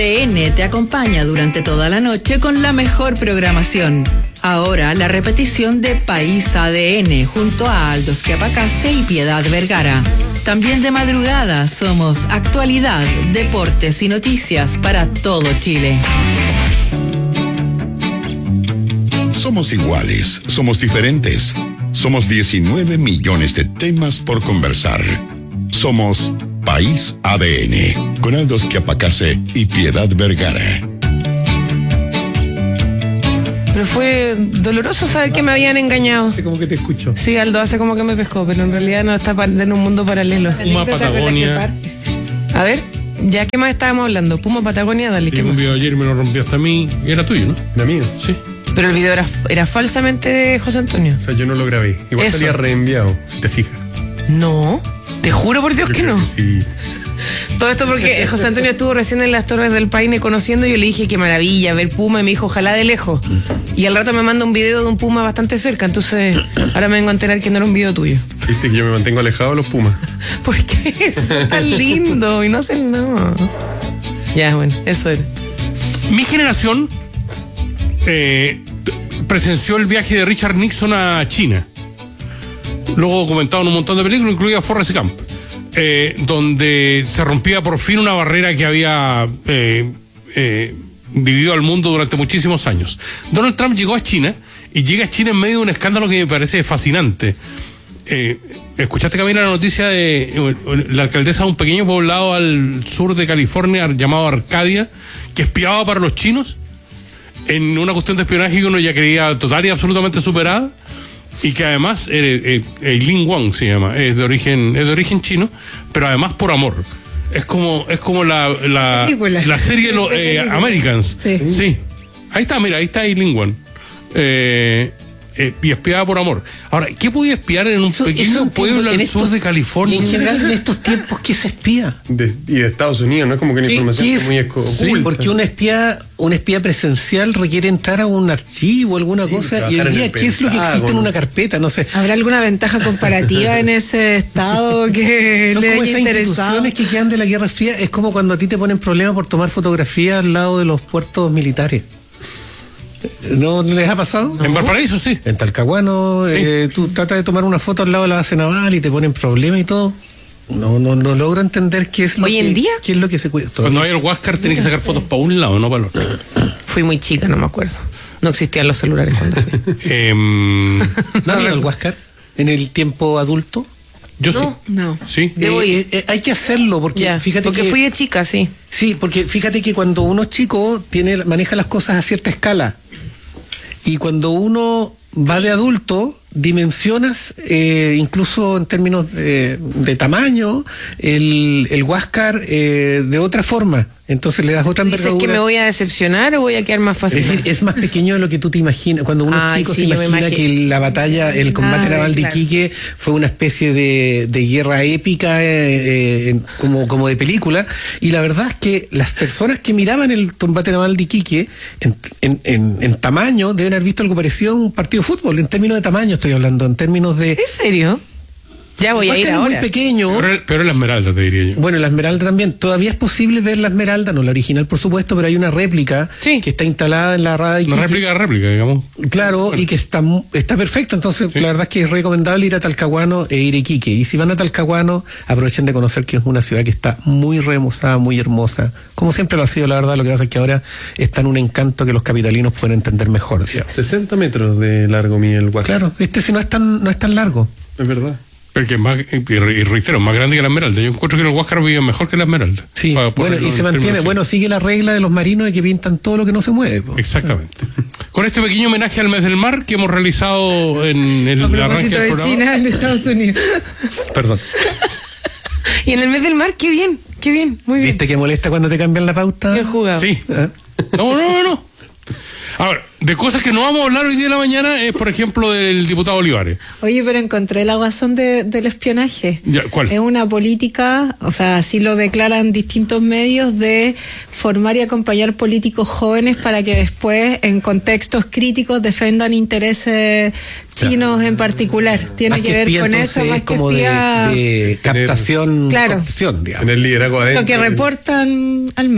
ADN te acompaña durante toda la noche con la mejor programación. Ahora la repetición de País ADN junto a Aldo Schiapacase y Piedad Vergara. También de madrugada somos actualidad, deportes y noticias para todo Chile. Somos iguales, somos diferentes. Somos 19 millones de temas por conversar. Somos País ADN, con Aldo Schiapacase y Piedad Vergara. Pero fue doloroso saber que me habían engañado. Hace como que te escucho. Sí, Aldo hace como que me pescó, pero en realidad no está en un mundo paralelo. Puma Patagonia. A ver, ya que más estábamos hablando. Puma Patagonia, dale. Y un video ayer me lo rompió hasta a mí. Y era tuyo, ¿no? ¿De amigo? Sí. Pero el video era falsamente de José Antonio. O sea, yo no lo grabé. Igual Eso. salía reenviado, si te fijas. No, te juro por Dios Yo que creo no. que sí. Todo esto porque José Antonio estuvo recién en las Torres del Paine conociendo y yo le dije qué maravilla ver Puma y me dijo ojalá de lejos. Y al rato me manda un video de un Puma bastante cerca, entonces ahora me vengo a enterar que no era un video tuyo. Viste que yo me mantengo alejado de los Pumas. ¿Por qué? Es tan lindo y no hacen nada. Ya, bueno, eso era. Mi generación presenció el viaje de Richard Nixon a China. Luego comentado en un montón de películas, incluida Forrest Gump, donde se rompía por fin una barrera que había dividido al mundo durante muchísimos años. Donald Trump llegó a China y llega a China en medio de un escándalo que me parece fascinante. ¿Escuchaste, Camila, la noticia de la alcaldesa de un pequeño poblado al sur de California llamado Arcadia, que espiaba para los chinos en una cuestión de espionaje que uno ya creía total y absolutamente superada? Y que además Lin Wang se llama, es de origen chino, pero además por amor. Es como la serie Americans. Sí. Ahí está, mira, ahí está Lin Wang. Y espiada por amor. Ahora, ¿qué podía espiar en un pequeño pueblo al sur de California? En general, en estos tiempos, ¿qué se espía? Y de Estados Unidos, no es como que la información es muy oculta. Sí, porque un espía presencial requiere entrar a un archivo, alguna cosa, y hoy día, ¿qué es lo que existe en una carpeta? No sé. ¿Habrá alguna ventaja comparativa en ese estado que son le como haya esas interesado? instituciones que quedan de la Guerra Fría. Es como cuando a ti te ponen problemas por tomar fotografías al lado de los puertos militares. ¿No les ha pasado? En Valparaíso, sí. En Talcahuano, Sí. tú tratas de tomar una foto al lado de la base naval y te ponen problemas y todo. No logro entender qué es lo ¿Hoy que... en día? ¿Qué es lo que se cuida? Cuando hay el Huáscar tenés que sacar fotos para un lado, no para el otro. Fui muy chica, no me acuerdo. No existían los celulares cuando fui. ¿No ha ido al Huáscar en el tiempo adulto? Yo No, sí. no. Sí. Hay que hacerlo porque Ya, fíjate porque que... fui de chica, sí. Sí, porque fíjate que cuando uno es chico maneja las cosas a cierta escala. Y cuando uno va de adulto, dimensionas, incluso en términos de tamaño, el Huáscar de otra forma. Entonces le das otra ¿Dices envergadura. que me voy a decepcionar o voy a quedar más fácil? Es decir, es más pequeño de lo que tú te imaginas. Cuando uno es chico sí, se yo me imagina que la batalla, el combate naval de claro. Iquique fue una especie de guerra épica, como de película. Y la verdad es que las personas que miraban el combate naval de Iquique, en tamaño, deben haber visto algo parecido a un partido de fútbol. En términos de tamaño estoy hablando, en términos de... ¿En serio? Ya voy a ir es ahora. muy pequeño. Pero la Esmeralda, te diría yo. Bueno, la Esmeralda también. Todavía es posible ver la Esmeralda, no la original, por supuesto, pero hay una réplica que está instalada en la rada de Iquique. Una réplica, digamos. Claro, bueno. Y que está perfecta. Entonces, la verdad es que es recomendable ir a Talcahuano e ir a Iquique. Y si van a Talcahuano, aprovechen de conocer que es una ciudad que está muy remozada, muy hermosa. Como siempre lo ha sido, la verdad. Lo que pasa es que ahora está en un encanto que los capitalinos pueden entender mejor, digamos. 60 metros de largo mide el Huáscar. Claro, si no es tan largo. Es verdad. Porque es más, y reitero, más grande que la Esmeralda. Yo encuentro que el Huáscar vive mejor que la Esmeralda. Sí, bueno, y se mantiene, sigue la regla de los marinos de que pintan todo lo que no se mueve. Exactamente. Con este pequeño homenaje al mes del mar que hemos realizado en el arranque del programa. China en Estados Unidos. Perdón. Y en el mes del mar, qué bien, muy bien. ¿Viste que molesta cuando te cambian la pauta? Bien jugado. Sí. No. Ahora, de cosas que no vamos a hablar hoy día en la mañana es, por ejemplo, del diputado Olivares. Oye, pero encontré la razón del espionaje. ¿Cuál? Es una política, o sea, así lo declaran distintos medios, de formar y acompañar políticos jóvenes para que después, en contextos críticos, defendan intereses chinos en particular. Tiene más que ver con eso, más como que de captación, claro, captación, digamos. En el liderazgo adentro. lo que reportan al menos.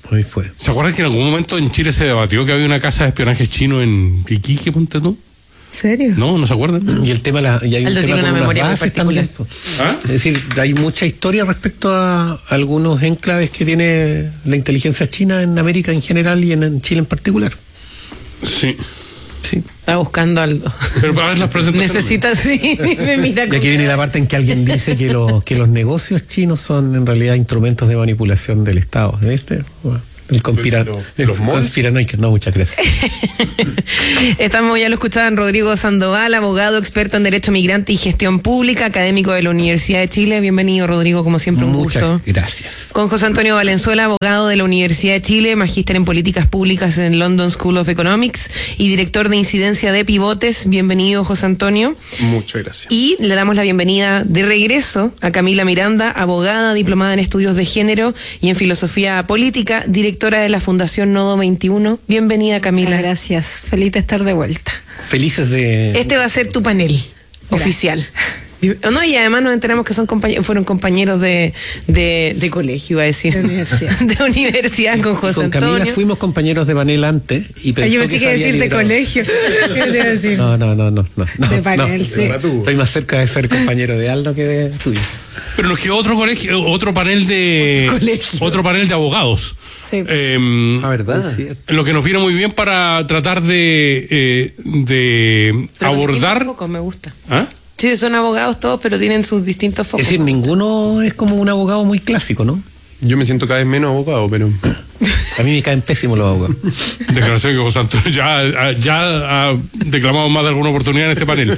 Hoy fue. ¿Se acuerdan que en algún momento en Chile se debatió que había una casa de espionaje chino en Iquique, ponte tú? ¿Serio? ¿No se acuerdan? Y el tema, y hay un Aldo tema tiene con una unas memoria muy bases particular. también, po. ¿Ah? Es decir, hay mucha historia respecto a algunos enclaves que tiene la inteligencia china en América en general y en Chile en particular. Sí. Sí. Está buscando algo. Pero para ver las presentaciones. Necesita, sí, me mira Y con aquí viene cara. la parte en que alguien dice que los negocios chinos son en realidad instrumentos de manipulación del Estado. ¿Viste? El conspiranoico. No, muchas gracias. Estamos, ya lo escuchaban, Rodrigo Sandoval, abogado, experto en Derecho Migrante y Gestión Pública, académico de la Universidad de Chile. Bienvenido, Rodrigo, como siempre, un Muchas gusto. gracias. Con José Antonio Valenzuela, abogado de la Universidad de Chile, magíster en Políticas Públicas en London School of Economics y director de incidencia de Pivotes. Bienvenido, José Antonio. Muchas gracias. Y le damos la bienvenida de regreso a Camila Miranda, abogada, diplomada en estudios de género y en filosofía política, directora de la Fundación Nodo 21. Bienvenida, Camila. Muchas gracias. Feliz de estar de vuelta. Felices de... Este va a ser tu panel oficial. No, y además nos enteramos que fueron compañeros de colegio, iba a decir. De universidad. De universidad con José Con Camila Antonio. fuimos compañeros de panel antes y pensó Yo que pensé que se iba a había decir de librado. colegio. ¿Qué te iba a decir? No. De panel, sí. Estoy más cerca de ser compañero de Aldo que de tuyo. Pero nos quedó otro panel de Colegio. otro panel de abogados. Sí. ¿Verdad? Lo que nos viene muy bien para tratar de Pero con abordar. distintos focos, me gusta. ¿Ah? Sí, son abogados todos, pero tienen sus distintos Es focos. decir, ninguno es como un abogado muy clásico, ¿no? Yo me siento cada vez menos abogado, pero... A mí me caen pésimos los abogados. Declaración que José Antonio ya ha declamado más de alguna oportunidad en este panel.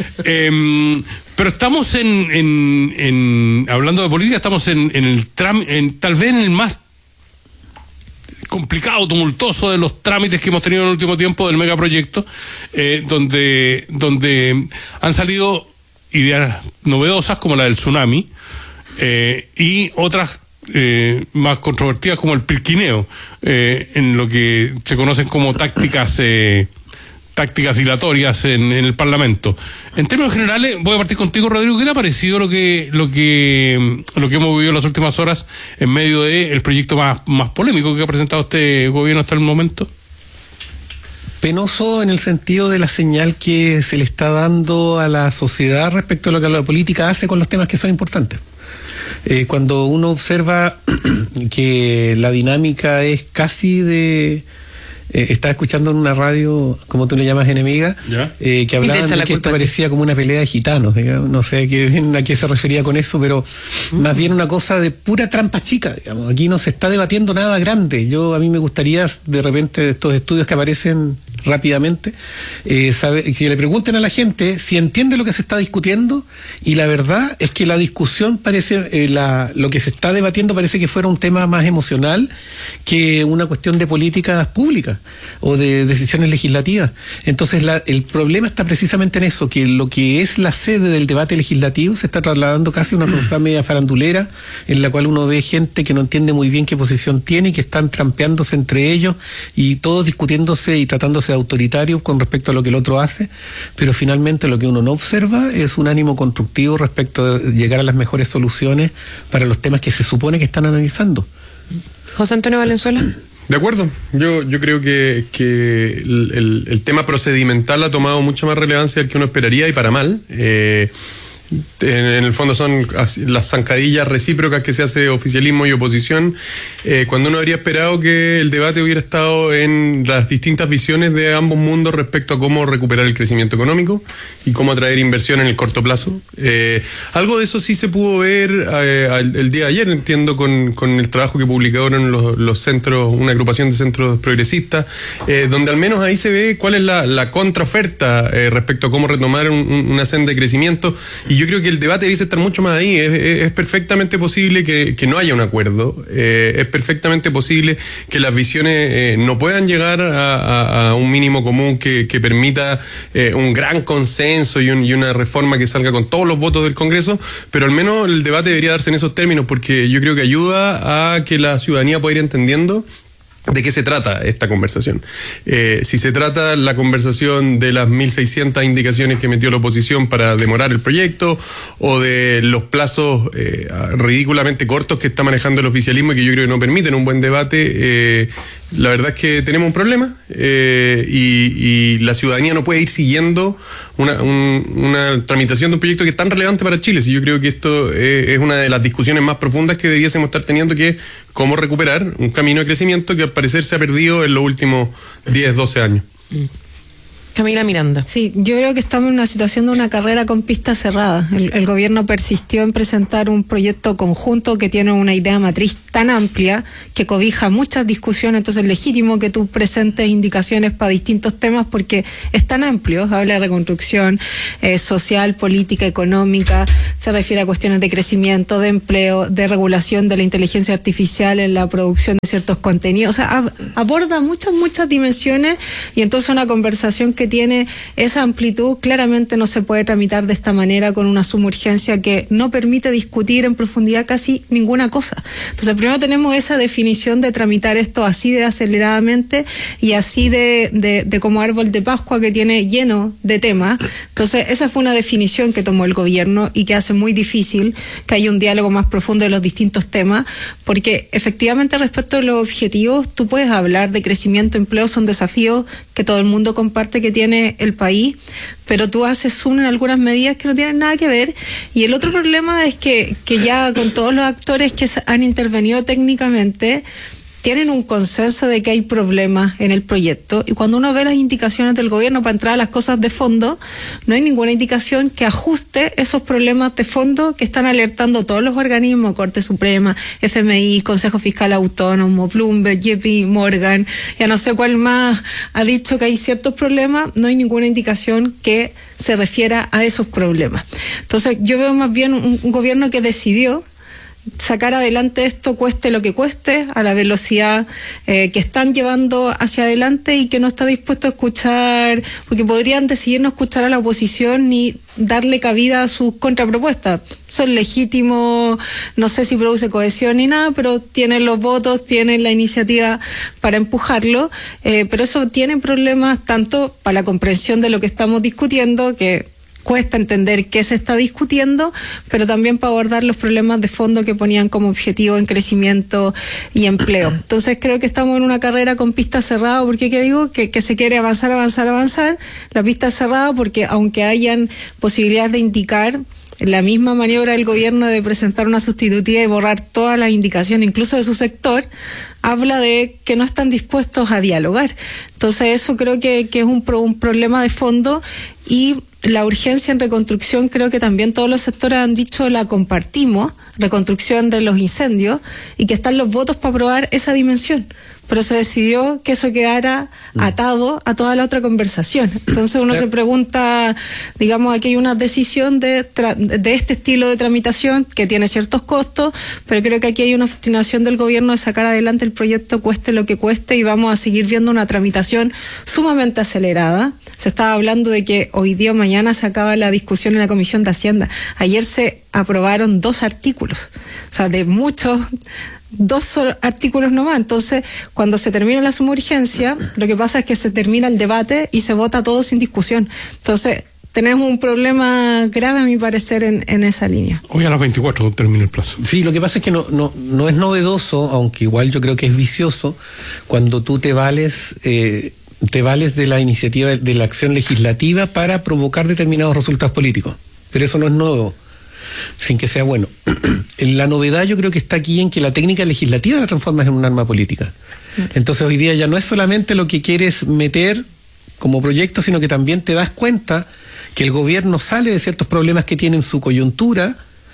Pero estamos hablando de política, estamos en tal vez en el más complicado, tumultuoso de los trámites que hemos tenido en el último tiempo del megaproyecto, donde han salido ideas novedosas como la del tsunami y otras más controvertidas como el pirquineo, en lo que se conocen como tácticas dilatorias en el Parlamento. En términos generales, voy a partir contigo, Rodrigo. ¿Qué te ha parecido lo que hemos vivido en las últimas horas en medio del proyecto más polémico que ha presentado este gobierno hasta el momento? Penoso en el sentido de la señal que se le está dando a la sociedad respecto a lo que la política hace con los temas que son importantes. Cuando uno observa que la dinámica es casi de... estaba escuchando en una radio, como tú le llamas, enemiga, que hablaban Intensa de la que esto culpa. parecía como una pelea de gitanos. Digamos. No sé a qué se refería con eso, pero más bien una cosa de pura trampa chica. Digamos. Aquí no se está debatiendo nada grande. A mí me gustaría, de repente, de estos estudios que aparecen rápidamente, que le pregunten a la gente si entiende lo que se está discutiendo, y la verdad es que la discusión parece, lo que se está debatiendo parece que fuera un tema más emocional que una cuestión de políticas públicas o de decisiones legislativas. Entonces el problema está precisamente en eso, que lo que es la sede del debate legislativo se está trasladando casi a una cosa media farandulera, en la cual uno ve gente que no entiende muy bien qué posición tiene y que están trampeándose entre ellos y todos discutiéndose y tratándose de autoritarios con respecto a lo que el otro hace, pero finalmente lo que uno no observa es un ánimo constructivo respecto de llegar a las mejores soluciones para los temas que se supone que están analizando. José Antonio Valenzuela. De acuerdo, yo creo que el tema procedimental ha tomado mucha más relevancia del que uno esperaría, y para mal. En el fondo son las zancadillas recíprocas que se hace oficialismo y oposición, cuando uno habría esperado que el debate hubiera estado en las distintas visiones de ambos mundos respecto a cómo recuperar el crecimiento económico y cómo atraer inversión en el corto plazo. Algo de eso sí se pudo ver el día de ayer, entiendo, con el trabajo que publicaron los centros, una agrupación de centros progresistas, donde al menos ahí se ve cuál es la contraoferta respecto a cómo retomar una senda de crecimiento. Y yo creo que el debate debiese estar mucho más ahí. Es perfectamente posible que no haya un acuerdo. Es perfectamente posible que las visiones no puedan llegar a un mínimo común que permita un gran consenso y una reforma que salga con todos los votos del Congreso, pero al menos el debate debería darse en esos términos, porque yo creo que ayuda a que la ciudadanía pueda ir entendiendo ¿De qué se trata esta conversación? Si se trata la conversación de las 1.600 indicaciones que metió la oposición para demorar el proyecto, o de los plazos ridículamente cortos que está manejando el oficialismo y que yo creo que no permiten un buen debate, la verdad es que tenemos un problema y la ciudadanía no puede ir siguiendo una tramitación de un proyecto que es tan relevante para Chile. Si yo creo que esto es una de las discusiones más profundas que debiésemos estar teniendo, que es cómo recuperar un camino de crecimiento que al parecer se ha perdido en los últimos 10, 12 años. Camila Miranda. Sí, yo creo que estamos en una situación de una carrera con pista cerrada. El gobierno persistió en presentar un proyecto conjunto que tiene una idea matriz tan amplia que cobija muchas discusiones, entonces es legítimo que tú presentes indicaciones para distintos temas porque es tan amplio, habla de reconstrucción social, política, económica, se refiere a cuestiones de crecimiento, de empleo, de regulación de la inteligencia artificial en la producción de ciertos contenidos, o sea, aborda muchas dimensiones, y entonces una conversación que tiene esa amplitud claramente no se puede tramitar de esta manera con una suma urgencia que no permite discutir en profundidad casi ninguna cosa. Entonces primero tenemos esa definición de tramitar esto así de aceleradamente y así de como árbol de Pascua que tiene lleno de temas. Entonces esa fue una definición que tomó el gobierno y que hace muy difícil que haya un diálogo más profundo de los distintos temas, porque efectivamente respecto a los objetivos tú puedes hablar de crecimiento, empleo, son desafíos que todo el mundo comparte que tiene el país, pero tú haces zoom en algunas medidas que no tienen nada que ver. Y el otro problema es que ya con todos los actores que han intervenido técnicamente tienen un consenso de que hay problemas en el proyecto, y cuando uno ve las indicaciones del gobierno para entrar a las cosas de fondo, no hay ninguna indicación que ajuste esos problemas de fondo que están alertando todos los organismos, Corte Suprema, FMI, Consejo Fiscal Autónomo, Bloomberg, JP Morgan, ya no sé cuál más ha dicho que hay ciertos problemas. No hay ninguna indicación que se refiera a esos problemas. Entonces yo veo más bien un gobierno que decidió sacar adelante esto cueste lo que cueste, a la velocidad que están llevando hacia adelante, y que no está dispuesto a escuchar, porque podrían decidir no escuchar a la oposición ni darle cabida a sus contrapropuestas. Son legítimos, no sé si produce cohesión ni nada, pero tienen los votos, tienen la iniciativa para empujarlo, pero eso tiene problemas tanto para la comprensión de lo que estamos discutiendo, que cuesta entender qué se está discutiendo, pero también para abordar los problemas de fondo que ponían como objetivo en crecimiento y empleo. Entonces creo que estamos en una carrera con pista cerrada, porque ¿qué digo? Que se quiere avanzar. La pista es cerrada porque aunque hayan posibilidades de indicar, la misma maniobra del gobierno de presentar una sustitutiva y borrar todas las indicaciones, incluso de su sector, habla de que no están dispuestos a dialogar. Entonces eso creo que es un problema de fondo, y la urgencia en reconstrucción creo que también todos los sectores han dicho la compartimos, reconstrucción de los incendios, y que están los votos para aprobar esa dimensión. Pero se decidió que eso quedara atado a toda la otra conversación. Entonces uno se pregunta, digamos, aquí hay una decisión de este estilo de tramitación que tiene ciertos costos, pero creo que aquí hay una obstinación del gobierno de sacar adelante el proyecto cueste lo que cueste, y vamos a seguir viendo una tramitación sumamente acelerada. Se estaba hablando de que hoy día o mañana se acaba la discusión en la Comisión de Hacienda. Ayer se aprobaron 2 artículos, o sea, de muchos, 2 artículos nomás. Entonces, cuando se termina la suma urgencia, lo que pasa es que se termina el debate y se vota todo sin discusión. Entonces, tenemos un problema grave, a mi parecer, en esa línea. Hoy a las 24 termina el plazo. Sí, lo que pasa es que no es novedoso, aunque igual yo creo que es vicioso, cuando tú te vales de la iniciativa, de la acción legislativa para provocar determinados resultados políticos. Pero eso no es nuevo, sin que sea bueno. La novedad yo creo que está aquí en que la técnica legislativa la transformas en un arma política. Entonces hoy día ya no es solamente lo que quieres meter como proyecto, sino que también te das cuenta que el gobierno sale de ciertos problemas que tiene en su coyuntura,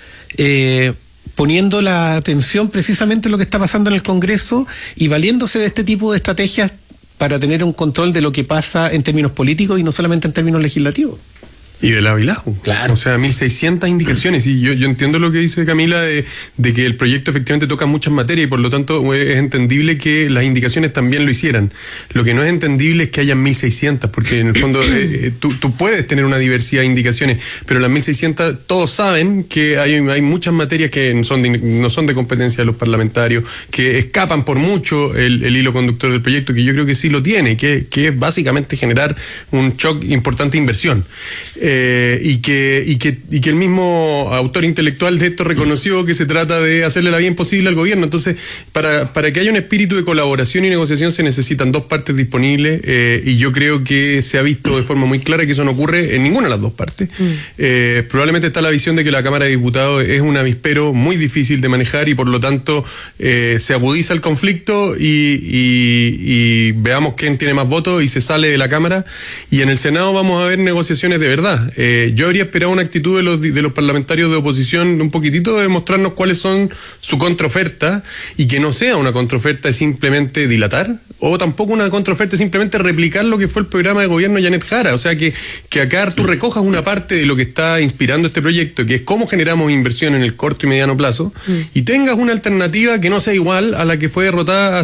poniendo la atención precisamente en lo que está pasando en el Congreso y valiéndose de este tipo de estrategias para tener un control de lo que pasa en términos políticos y no solamente en términos legislativos. Y de lado y lado. Claro. O sea, 1.600 indicaciones. Y yo entiendo lo que dice Camila de que el proyecto efectivamente toca muchas materias y por lo tanto es entendible que las indicaciones también lo hicieran. Lo que no es entendible es que hayan 1.600, porque en el fondo tú puedes tener una diversidad de indicaciones, pero las 1.600 todos saben que hay muchas materias que no son de competencia de los parlamentarios, que escapan por mucho el hilo conductor del proyecto, que yo creo que sí lo tiene, que es básicamente generar un shock importante de inversión. Y que el mismo autor intelectual de esto reconoció que se trata de hacerle la bien posible al gobierno. Entonces, para que haya un espíritu de colaboración y negociación se necesitan dos partes disponibles, y yo creo que se ha visto de forma muy clara que eso no ocurre en ninguna de las dos partes. Probablemente está la visión de que la Cámara de Diputados es un avispero muy difícil de manejar y por lo tanto se agudiza el conflicto y veamos quién tiene más votos y se sale de la Cámara, y en el Senado vamos a ver negociaciones de verdad. Yo habría esperado una actitud de los parlamentarios de oposición un poquitito de mostrarnos cuáles son su contraoferta, y que no sea una contraoferta de simplemente dilatar, o tampoco una contraoferta de simplemente replicar lo que fue el programa de gobierno de Janet Jara. O sea, que acá tú recojas una parte de lo que está inspirando este proyecto, que es cómo generamos inversión en el corto y mediano plazo, y tengas una alternativa que no sea igual a la que fue derrotada